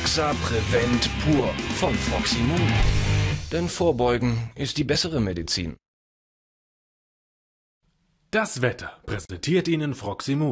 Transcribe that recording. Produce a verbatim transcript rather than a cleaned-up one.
Exa Prevent pur von Froximum. Denn Vorbeugen ist die bessere Medizin. Das Wetter präsentiert Ihnen Froximum.